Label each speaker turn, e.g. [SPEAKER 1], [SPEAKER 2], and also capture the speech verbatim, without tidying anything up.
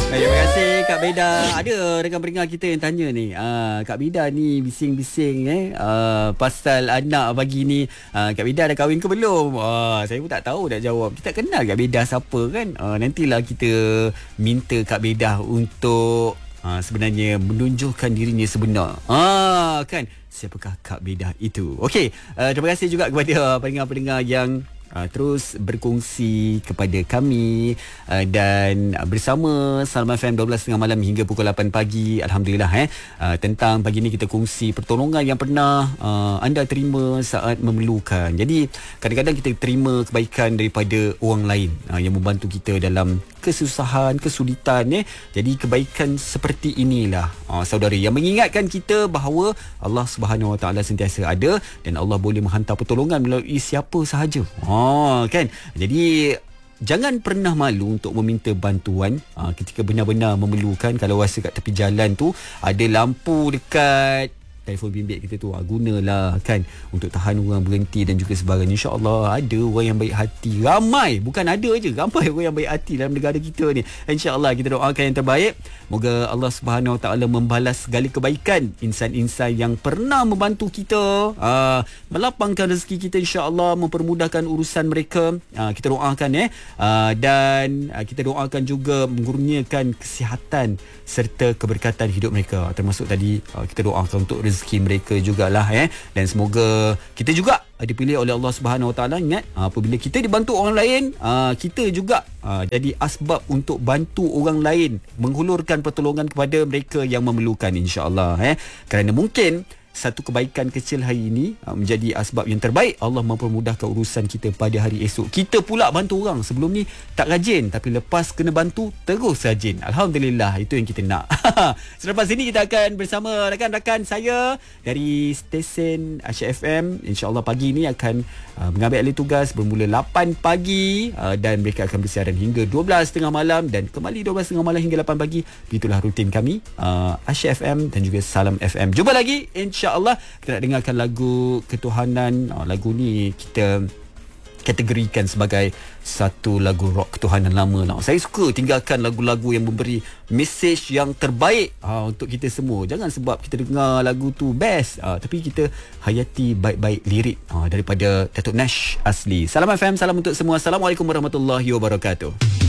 [SPEAKER 1] Terima kasih Kak Beda. Ada rekan pendengar kita yang tanya ni, uh, Kak Beda ni bising-bising eh uh, pasal anak pagi ni, uh, Kak Beda dah kahwin ke belum? Uh, saya pun tak tahu nak jawab. Kita kenal Kak Beda siapa kan? Uh, nantilah kita minta Kak Beda untuk uh, sebenarnya menunjukkan dirinya sebenar. Ah, kan? Siapakah Kak Beda itu? Okey, uh, terima kasih juga kepada pendengar-pendengar yang Uh, terus berkongsi kepada kami uh, dan uh, bersama Salam F M dua belas tiga puluh malam hingga pukul lapan pagi. Alhamdulillah eh uh, tentang pagi ni kita kongsi pertolongan yang pernah uh, anda terima saat memerlukan. Jadi kadang-kadang kita terima kebaikan daripada orang lain uh, yang membantu kita dalam kesusahan, kesulitan eh. Jadi kebaikan seperti inilah uh, saudara yang mengingatkan kita bahawa Allah Subhanahu Wa Taala sentiasa ada dan Allah boleh menghantar pertolongan melalui siapa sahaja. Oh, kan? Jadi jangan pernah malu untuk meminta bantuan aa, ketika benar-benar memerlukan. Kalau rasa kat tepi jalan tu ada lampu dekat telefon bimbit kita tu, ah, gunalah kan untuk tahan orang berhenti dan juga sebagainya. InsyaAllah ada orang yang baik hati. Ramai, bukan ada je, ramai orang yang baik hati dalam negara kita ni. InsyaAllah kita doakan yang terbaik. Moga Allah Subhanahu Wa Taala membalas segala kebaikan insan-insan yang pernah membantu kita, aa, melapangkan rezeki kita, insyaAllah mempermudahkan urusan mereka. Aa, kita doakan eh aa, dan aa, kita doakan juga mengurniakan kesihatan serta keberkatan hidup mereka. Termasuk tadi aa, kita doakan untuk rezeki mereka jugalah eh dan semoga kita juga dipilih oleh Allah Subhanahu Wa Taala. Ingat, apabila kita dibantu orang lain, kita juga jadi asbab untuk bantu orang lain, menghulurkan pertolongan kepada mereka yang memerlukan, insya-Allah eh kerana mungkin satu kebaikan kecil hari ini menjadi asbab yang terbaik Allah mempermudahkan urusan kita pada hari esok. Kita pula bantu orang sebelum ni tak rajin, tapi lepas kena bantu terus rajin. Alhamdulillah, itu yang kita nak. Selepas ini kita akan bersama rakan-rakan saya dari stesen Asyik F M. InsyaAllah pagi ini akan uh, mengambil alih tugas bermula lapan pagi uh, dan mereka akan bersiaran hingga dua belas tiga puluh malam dan kembali dua belas tiga puluh malam hingga lapan pagi. Itulah rutin kami, uh, Asyik F M dan juga Salam F M. Jumpa lagi insya-Allah. Kita nak dengarkan lagu Ketuhanan. Oh, lagu ni kita kategorikan sebagai satu lagu rock ketuhanan lama lah. Saya suka tinggalkan lagu-lagu yang memberi mesej yang terbaik ha, untuk kita semua. Jangan sebab kita dengar lagu tu best, ha, tapi kita hayati baik-baik lirik ha, daripada Datuk Nash Asli. Salam F M, salam untuk semua. Assalamualaikum warahmatullahi wabarakatuh.